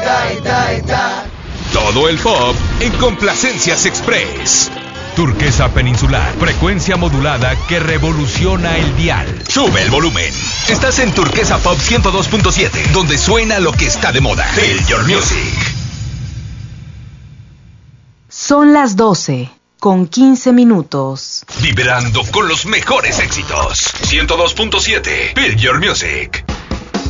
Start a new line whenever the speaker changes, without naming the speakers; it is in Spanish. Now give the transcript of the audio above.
Todo el pop en Complacencias Express. Turquesa Peninsular, frecuencia modulada que revoluciona el dial. Sube el volumen. Estás en Turquesa Pop 102.7, donde suena lo que está de moda. Feel your music.
Son las 12:15.
Vibrando con los mejores éxitos. 102.7, Feel your music.